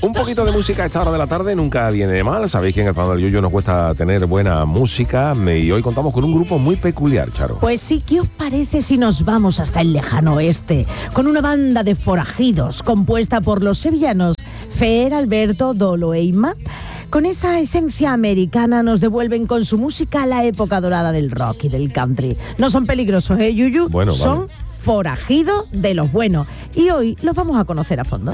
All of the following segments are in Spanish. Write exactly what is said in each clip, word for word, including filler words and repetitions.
Un poquito de música a esta hora de la tarde nunca viene de mal. Sabéis que en el Fado del Yuyu nos cuesta tener buena música y hoy contamos con un grupo muy peculiar, Charo. Pues sí, ¿qué os parece si nos vamos hasta el lejano oeste con una banda de forajidos compuesta por los sevillanos Fer, Alberto, Dolo e Inma? Con esa esencia americana nos devuelven con su música a la época dorada del rock y del country. No son peligrosos, ¿eh, Yuyu? Bueno, son vale. forajidos de los buenos. Y hoy los vamos a conocer a fondo.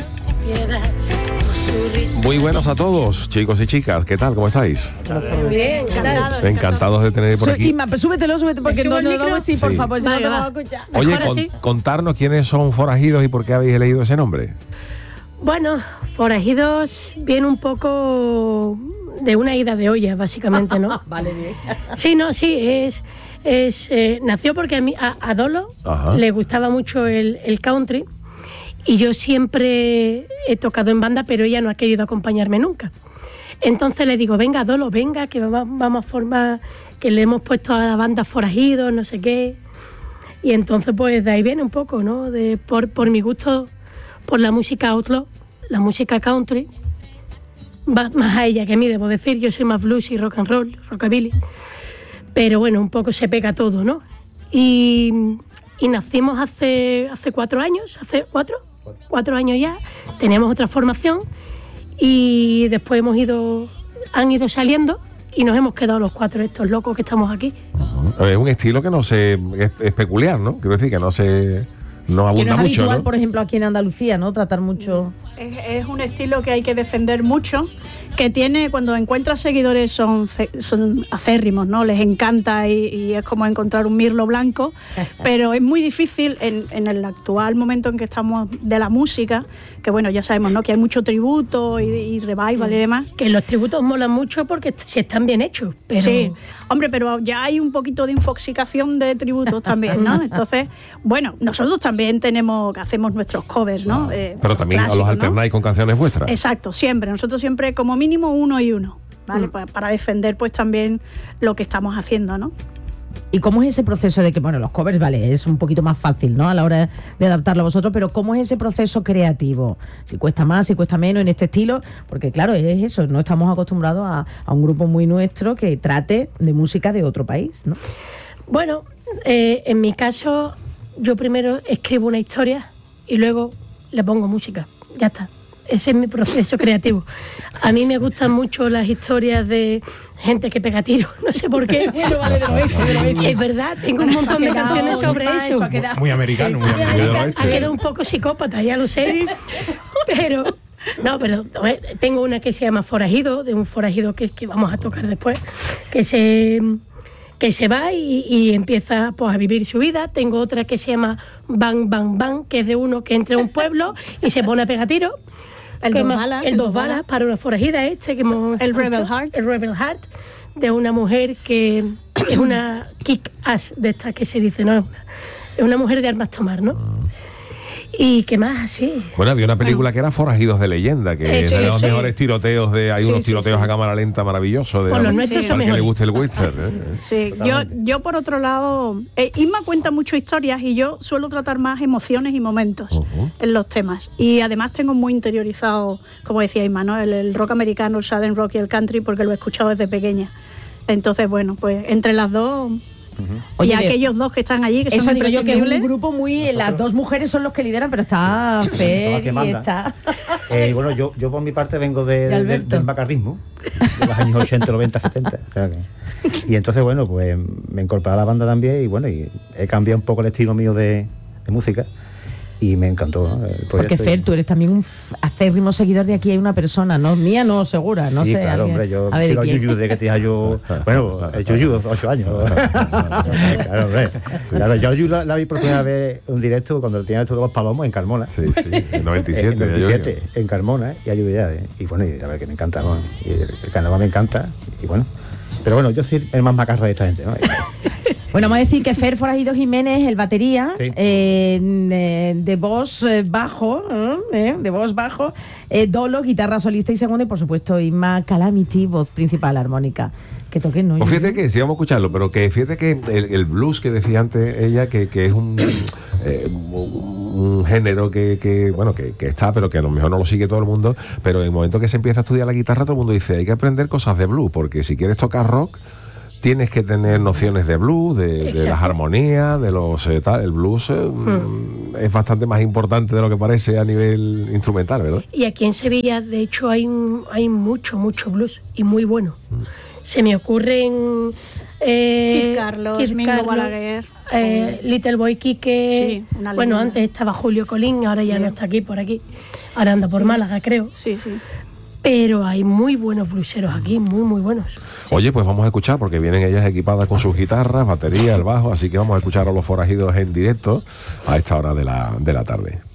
Muy buenos a todos, chicos y chicas. ¿Qué tal? ¿Cómo estáis? Muy bien, encantados. Encantados de tener por aquí. Inma, pues súbetelo, súbetelo, porque no, no, no, sí, por Sí. favor, si no Vale, te va. vamos a escuchar. Oye, Ahora con- sí. contarnos quiénes son forajidos y por qué habéis elegido ese nombre. Bueno, forajidos viene un poco de una ida de olla, básicamente, ¿no? Vale, bien. Sí, no, sí, es, es eh, nació porque a, mí, a, a Dolo Ajá. le gustaba mucho el, el country y yo siempre he tocado en banda, pero ella no ha querido acompañarme nunca. Entonces le digo, venga, Dolo, venga, que va- vamos a formar, que le hemos puesto a la banda forajidos, no sé qué. Y entonces, pues de ahí viene un poco, ¿no? De, por, por mi gusto por la música outlaw, la música country, va más a ella que a mí, debo decir. Yo soy más blues y rock and roll, rockabilly. Pero bueno, un poco se pega todo, ¿no? Y, y nacimos hace, hace cuatro años, hace cuatro, cuatro años ya. Teníamos otra formación y después hemos ido, han ido saliendo y nos hemos quedado los cuatro estos locos que estamos aquí. Es un estilo que no se... es, es peculiar, ¿no? Quiero decir que no se... no Que abunda no es mucho, habitual, ¿no? por ejemplo, aquí en Andalucía, ¿no? Tratar mucho... Es, es un estilo que hay que defender mucho, que tiene, cuando encuentras seguidores son, ce- son acérrimos, ¿no? Les encanta y, y es como encontrar un mirlo blanco, pero es muy difícil en, en el actual momento en que estamos de la música, que bueno, ya sabemos, ¿no? Que hay mucho tributo y, y revival y demás. Que los tributos molan mucho porque se están bien hechos. Pero... Sí, hombre, pero ya hay un poquito de infoxicación de tributos también, ¿no? Entonces, bueno, nosotros también tenemos, hacemos nuestros covers, ¿no? Eh, Pero también a los clásicos, ¿no? alternáis con canciones vuestras. Exacto, siempre. Nosotros siempre como mínimo uno y uno, ¿vale? Mm. Pa- Para defender pues también lo que estamos haciendo, ¿no? ¿Y cómo es ese proceso de que, bueno, los covers, vale, es un poquito más fácil, ¿no? A la hora de adaptarlo a vosotros, pero ¿cómo es ese proceso creativo? Si cuesta más, si cuesta menos en este estilo, porque claro, es eso, no estamos acostumbrados a, a un grupo muy nuestro que trate de música de otro país, ¿no? Bueno, eh, en mi caso, yo primero escribo una historia y luego le pongo música. Ya está. Ese es mi proceso creativo. A mí me gustan mucho las historias de gente que pega tiros, no sé por qué. Bueno, vale, de lo hecho, de lo hecho. Es verdad, tengo un montón de ha quedado, canciones sobre Inma, eso. eso ha quedado. Muy americano, muy Ha americano. quedado- ha quedado un poco psicópata, ya lo sé. Pero, no, pero a ver, tengo una que se llama Forajido, de un forajido que, que vamos a tocar después, que se, que se va y, y empieza pues, a vivir su vida. Tengo otra que se llama Bang Bang Bang, que es de uno que entra a un pueblo y se pone a pegar tiros. El Que dos más- balas, El el dos dos balas balas. para una forajida este que hemos El escuchado. Rebel Heart. El Rebel Heart, de una mujer que es una kick-ass de estas que se dice, ¿no? Es una mujer de armas tomar, ¿no? Y qué más así. Bueno, había una película que era Forajidos de Leyenda, que Eh, es sí, de los sí. mejores tiroteos de... Hay Sí, unos sí, tiroteos sí. a cámara lenta maravillosos. De, Pues los al- nuestros son al que le mejores. guste el western. ¿eh? Sí, yo, yo por otro lado, eh, Inma cuenta mucho historias y yo suelo tratar más emociones y momentos Ujú. en los temas. Y además tengo muy interiorizado, como decía Inma, ¿no? el, el rock americano, el southern rock y el country, porque lo he escuchado desde pequeña. Entonces, bueno, pues entre las dos... Oye, y veo- aquellos dos que están allí, que Eso son digo yo, que es un imprescindibles. grupo muy... Las dos mujeres son los que lideran, pero está Fer que y manda. está... Eh, y bueno, yo, yo por mi parte vengo de, De de- Alberto. del bacardismo, de los años ochenta, noventa, setenta. O sea que- y entonces, bueno, pues me incorporé a la banda también y bueno, y he cambiado un poco el estilo mío de, de música y me encantó, ¿no? El Porque proyecto. Fer, tú eres también un f- acérrimo seguidor de Aquí Hay Una Persona, ¿no? Mía no, segura, no sí, sé. claro, alguien- hombre, yo a ver, sigo a ¿de quién? Yuyu desde que tenía yo, bueno, el Yuyu, ocho años. Claro, hombre. Claro, yo a Yuyu la, la vi por primera vez en directo cuando tenía esto de los palomos en Carmona. Sí, sí, en noventa y siete. En noventa y siete, en Carmona, y Ayuda ya. ¿eh? Y bueno, y a ver, que me encanta, ¿no? Y el, el carnaval me encanta, y bueno. Pero bueno, yo soy el más macarra de esta gente, ¿no? Bueno, vamos a decir que Fer Forajido Jiménez, el batería, Sí. eh, de, de voz eh, bajo, ¿eh? de voz bajo, eh, Dolo, guitarra solista y segunda, y por supuesto Inma Calamity, voz principal armónica. que toquen, ¿no? Pues Yo- fíjate que, sí, vamos a escucharlo, pero que fíjate que el, el blues que decía antes ella, que, que es un, eh, un un género que, que bueno, que, que está, pero que a lo mejor no lo sigue todo el mundo, pero en el momento que se empieza a estudiar la guitarra, todo el mundo dice, hay que aprender cosas de blues, porque si quieres tocar rock, tienes que tener nociones de blues, de, de las Exacto. armonías, de los eh, tal. El blues eh, mm. es bastante más importante de lo que parece a nivel instrumental, ¿verdad? Y aquí en Sevilla, de hecho, hay, un- hay mucho, mucho blues y muy bueno. Se me ocurren... Eh, Kid Carlos, Kid Mingo Carlos, Balaguer. eh, Little Boy Quique. Sí, una bueno, leyenda. antes estaba Julio Colín, ahora ya Sí. no está aquí, por aquí. Ahora anda por Sí. Málaga, creo. Sí, sí. Pero hay muy buenos blueseros aquí, muy, muy buenos. Oye, pues vamos a escuchar, porque vienen ellas equipadas con sus guitarras, batería, el bajo, así que vamos a escuchar a Los Forajidos en directo a esta hora de la, de la tarde.